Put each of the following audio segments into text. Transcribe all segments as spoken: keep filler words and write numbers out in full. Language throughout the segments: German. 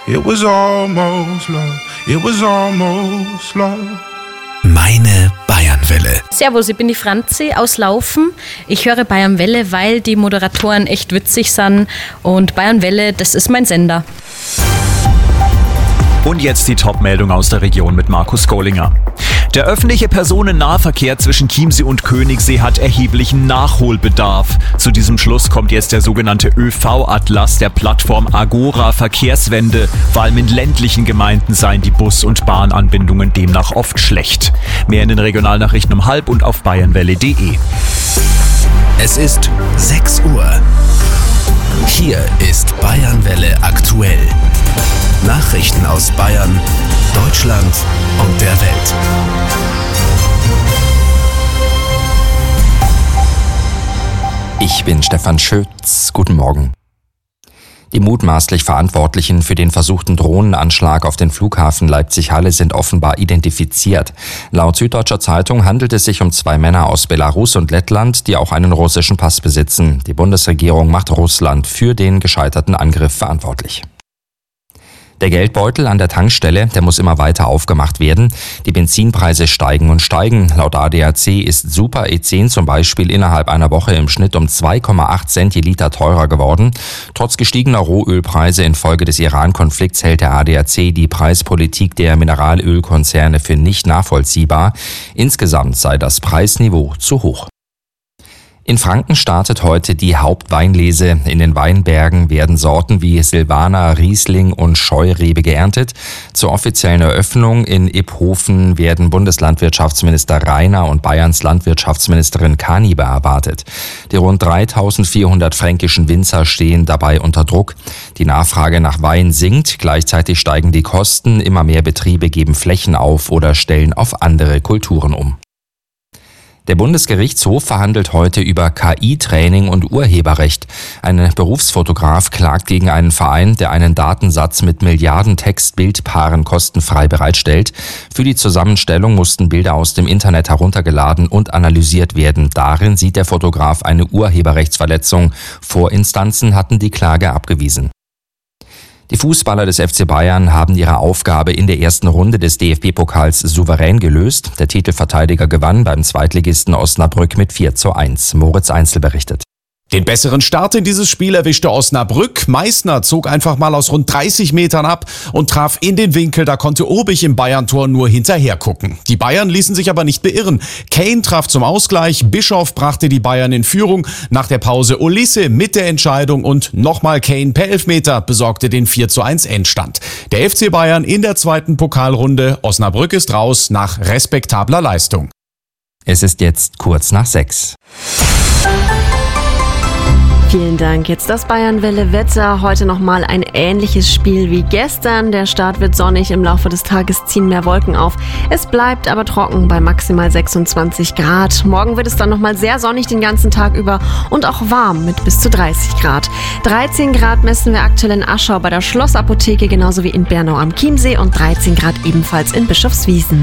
It was almost love. It was almost love. Meine Bayernwelle. Servus, ich bin die Franzi aus Laufen. Ich höre Bayernwelle, weil die Moderatoren echt witzig sind. Und Bayernwelle, das ist mein Sender. Und jetzt die Top-Meldung aus der Region mit Markus Gollinger. Der öffentliche Personennahverkehr zwischen Chiemsee und Königssee hat erheblichen Nachholbedarf. Zu diesem Schluss kommt jetzt der sogenannte ÖV-Atlas der Plattform Agora Verkehrswende. Vor allem in ländlichen Gemeinden seien die Bus- und Bahnanbindungen demnach oft schlecht. Mehr in den Regionalnachrichten um halb und auf bayernwelle punkt de. Es ist sechs Uhr. Hier ist Bayernwelle aktuell. Nachrichten aus Bayern, Deutschland und der Welt. Ich bin Stefan Schütz. Guten Morgen. Die mutmaßlich Verantwortlichen für den versuchten Drohnenanschlag auf den Flughafen Leipzig-Halle sind offenbar identifiziert. Laut Süddeutscher Zeitung handelt es sich um zwei Männer aus Belarus und Lettland, die auch einen russischen Pass besitzen. Die Bundesregierung macht Russland für den gescheiterten Angriff verantwortlich. Der Geldbeutel an der Tankstelle, der muss immer weiter aufgemacht werden. Die Benzinpreise steigen und steigen. Laut A D A C ist Super E zehn zum Beispiel innerhalb einer Woche im Schnitt um zwei Komma acht Cent je Liter teurer geworden. Trotz gestiegener Rohölpreise infolge des Iran-Konflikts hält der A D A C die Preispolitik der Mineralölkonzerne für nicht nachvollziehbar. Insgesamt sei das Preisniveau zu hoch. In Franken startet heute die Hauptweinlese. In den Weinbergen werden Sorten wie Silvaner, Riesling und Scheurebe geerntet. Zur offiziellen Eröffnung in Iphofen werden Bundeslandwirtschaftsminister Rainer und Bayerns Landwirtschaftsministerin Kaniber erwartet. Die rund dreitausendvierhundert fränkischen Winzer stehen dabei unter Druck. Die Nachfrage nach Wein sinkt, gleichzeitig steigen die Kosten. Immer mehr Betriebe geben Flächen auf oder stellen auf andere Kulturen um. Der Bundesgerichtshof verhandelt heute über K I-Training und Urheberrecht. Ein Berufsfotograf klagt gegen einen Verein, der einen Datensatz mit Milliarden Text-Bild-Paaren kostenfrei bereitstellt. Für die Zusammenstellung mussten Bilder aus dem Internet heruntergeladen und analysiert werden. Darin sieht der Fotograf eine Urheberrechtsverletzung. Vorinstanzen hatten die Klage abgewiesen. Die Fußballer des F C Bayern haben ihre Aufgabe in der ersten Runde des D F B-Pokals souverän gelöst. Der Titelverteidiger gewann beim Zweitligisten Osnabrück mit vier zu eins. Moritz Einzel berichtet. Den besseren Start in dieses Spiel erwischte Osnabrück. Meißner zog einfach mal aus rund dreißig Metern ab und traf in den Winkel. Da konnte Obich im Bayern-Tor nur hinterher gucken. Die Bayern ließen sich aber nicht beirren. Kane traf zum Ausgleich. Bischof brachte die Bayern in Führung. Nach der Pause Olise mit der Entscheidung und nochmal Kane per Elfmeter besorgte den vier zu eins Endstand. Der F C Bayern in der zweiten Pokalrunde. Osnabrück ist raus nach respektabler Leistung. Es ist jetzt kurz nach sechs. Vielen Dank. Jetzt das Bayernwelle-Wetter. Heute nochmal ein ähnliches Spiel wie gestern. Der Start wird sonnig. Im Laufe des Tages ziehen mehr Wolken auf. Es bleibt aber trocken bei maximal sechsundzwanzig Grad. Morgen wird es dann nochmal sehr sonnig den ganzen Tag über und auch warm mit bis zu dreißig Grad. dreizehn Grad messen wir aktuell in Aschau bei der Schlossapotheke, genauso wie in Bernau am Chiemsee und dreizehn Grad ebenfalls in Bischofswiesen.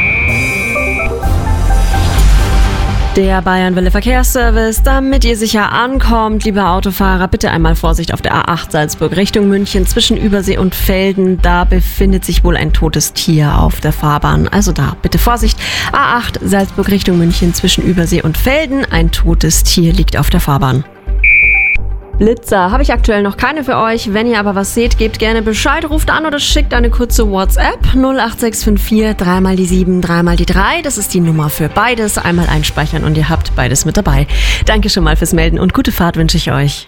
Der Bayernwelle Verkehrsservice, damit ihr sicher ankommt, liebe Autofahrer, bitte einmal Vorsicht auf der A acht Salzburg Richtung München zwischen Übersee und Velden. Da befindet sich wohl ein totes Tier auf der Fahrbahn. Also da bitte Vorsicht. A acht Salzburg Richtung München zwischen Übersee und Velden. Ein totes Tier liegt auf der Fahrbahn. Blitzer habe ich aktuell noch keine für euch. Wenn ihr aber was seht, gebt gerne Bescheid, ruft an oder schickt eine kurze WhatsApp null acht sechs fünf vier drei mal die sieben, drei mal die drei. Das ist die Nummer für beides. Einmal einspeichern und ihr habt beides mit dabei. Danke schon mal fürs Melden und gute Fahrt wünsche ich euch.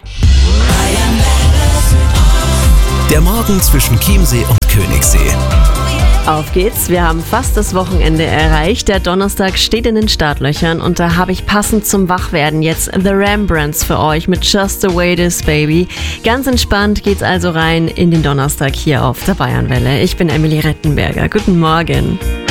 Der Morgen zwischen Chiemsee und Königssee. Auf geht's, wir haben fast das Wochenende erreicht. Der Donnerstag steht in den Startlöchern und da habe ich passend zum Wachwerden jetzt The Rembrandts für euch mit Just the Way It Is, Baby. Ganz entspannt geht's also rein in den Donnerstag hier auf der Bayernwelle. Ich bin Emily Rettenberger. Guten Morgen.